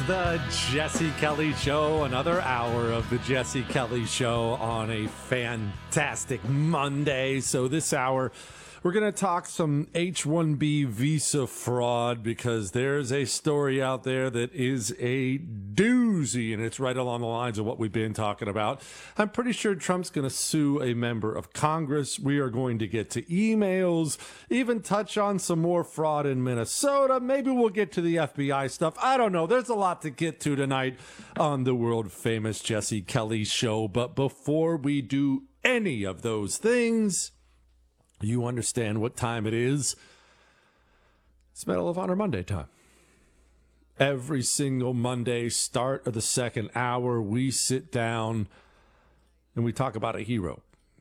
the Jesse Kelly Show, another hour of the Jesse Kelly Show on a fantastic Monday. So this hour, we're going to talk some H-1B visa fraud because there's a story out there that is a doozy, and it's right along the lines of what we've been talking about. I'm pretty sure Trump's going to sue a member of Congress. We are going to get to emails, even touch on some more fraud in Minnesota. Maybe we'll get to the FBI stuff. I don't know. There's a lot to get to tonight on the world-famous Jesse Kelly Show. But before we do any of those things, you understand what time it is. It's Medal of Honor Monday time. Every single Monday, start of the second hour, we sit down and we talk about a hero.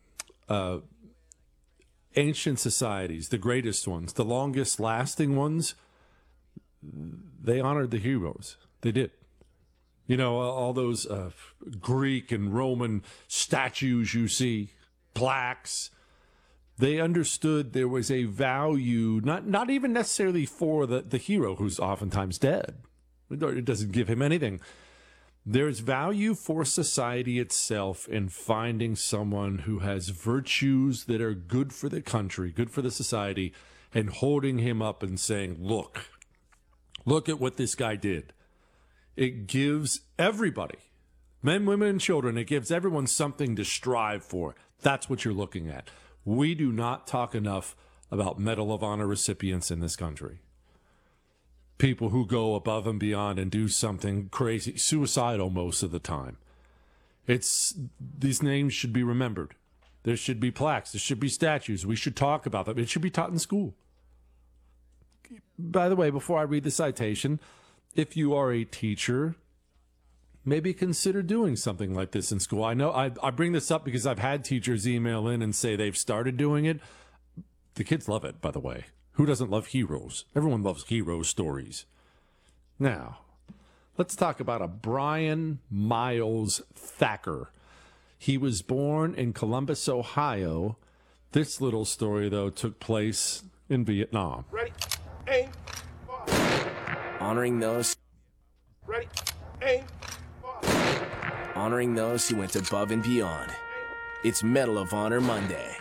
Ancient societies, the greatest ones, the longest lasting ones, they honored the heroes. They did. You know, all those Greek and Roman statues you see, plaques. They understood there was a value, not even necessarily for the hero who's oftentimes dead. It doesn't give him anything. There's value for society itself in finding someone who has virtues that are good for the country, good for the society, and holding him up and saying, look at what this guy did. It gives everybody, men, women, and children, it gives everyone something to strive for. That's what you're looking at. We do not talk enough about Medal of Honor recipients in this country. People who go above and beyond and do something crazy, suicidal most of the time. These names should be remembered. There should be plaques. There should be statues. We should talk about them. It should be taught in school. By the way, before I read the citation, if you are a teacher, maybe consider doing something like this in school. I know I bring this up because I've had teachers email in and say they've started doing it. The kids love it, by the way. Who doesn't love heroes? Everyone loves hero stories. Now, let's talk about a Brian Miles Thacker. He was born in Columbus, Ohio. This little story, though, took place in Vietnam. Ready, aim, fire. Honoring those. Ready, aim. Honoring those who went above and beyond. It's Medal of Honor Monday.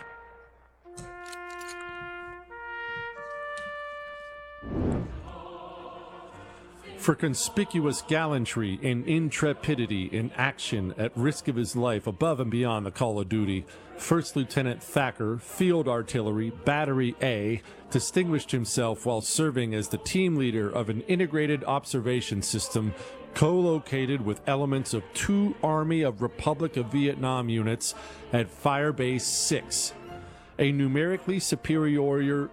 For conspicuous gallantry and intrepidity in action at risk of his life above and beyond the call of duty, First Lieutenant Thacker, Field Artillery, Battery A, distinguished himself while serving as the team leader of an integrated observation system co-located with elements of 2 Army of Republic of Vietnam units at Firebase 6. A numerically superior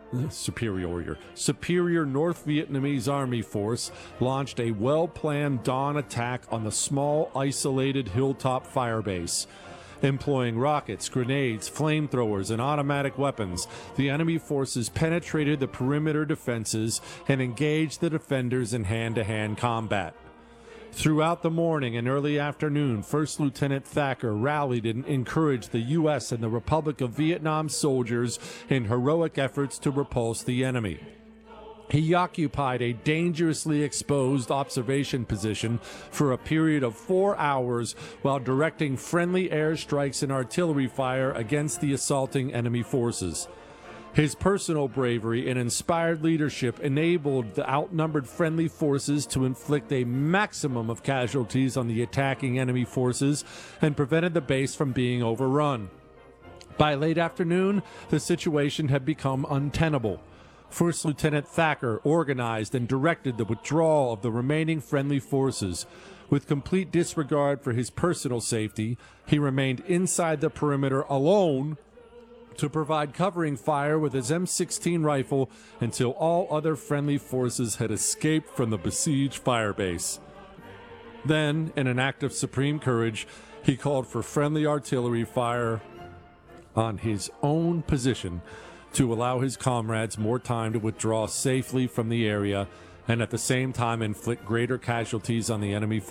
North Vietnamese Army force launched a well-planned dawn attack on the small, isolated hilltop firebase. Employing rockets, grenades, flamethrowers, and automatic weapons, the enemy forces penetrated the perimeter defenses and engaged the defenders in hand-to-hand combat. Throughout the morning and early afternoon, First Lieutenant Thacker rallied and encouraged the U.S. and the Republic of Vietnam soldiers in heroic efforts to repulse the enemy. He occupied a dangerously exposed observation position for a period of 4 hours while directing friendly airstrikes and artillery fire against the assaulting enemy forces. His personal bravery and inspired leadership enabled the outnumbered friendly forces to inflict a maximum of casualties on the attacking enemy forces and prevented the base from being overrun. By late afternoon, the situation had become untenable. First Lieutenant Thacker organized and directed the withdrawal of the remaining friendly forces. With complete disregard for his personal safety, he remained inside the perimeter alone to provide covering fire with his M16 rifle until all other friendly forces had escaped from the besieged firebase. Then, in an act of supreme courage, he called for friendly artillery fire on his own position to allow his comrades more time to withdraw safely from the area and at the same time inflict greater casualties on the enemy forces.